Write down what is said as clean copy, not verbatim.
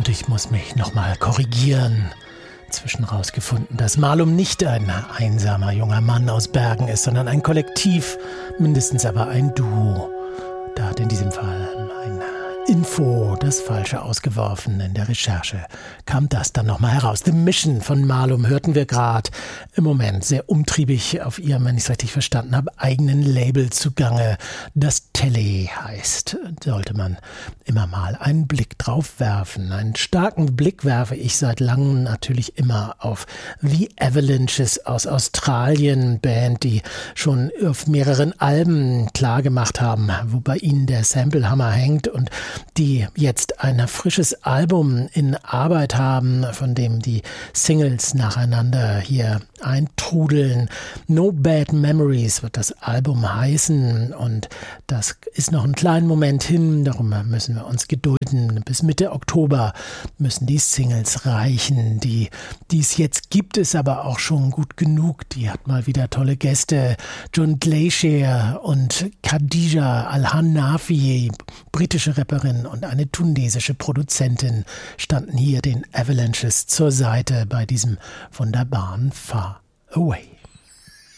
Und ich muss mich nochmal korrigieren. Zwischen rausgefunden, dass Malum nicht ein einsamer junger Mann aus Bergen ist, sondern ein Kollektiv, mindestens aber ein Duo. Da hat in diesem Fall ein Info das Falsche ausgeworfen. In der Recherche kam das dann nochmal heraus. The Mission von Malum hörten wir gerade. Im Moment sehr umtriebig auf ihrem, wenn ich es richtig verstanden habe, eigenen Label zugange. Das Tele heißt. Sollte man immer mal einen Blick drauf werfen. Einen starken Blick werfe ich seit langem natürlich immer auf The Avalanches aus Australien. Band, die schon auf mehreren Alben klargemacht haben, wo bei ihnen der Samplehammer hängt und die jetzt ein frisches Album in Arbeit haben, von dem die Singles nacheinander hier eintrudeln. No Bad Memories wird das Album heißen und das ist noch einen kleinen Moment hin, darum müssen wir uns gedulden. Bis Mitte Oktober müssen die Singles reichen. Die es jetzt gibt, ist aber auch schon gut genug. Die hat mal wieder tolle Gäste. John Glacier und Khadija Al-Hanafi, britische Rapperin und eine tunesische Produzentin, standen hier den Avalanches zur Seite bei diesem wunderbaren Far Away.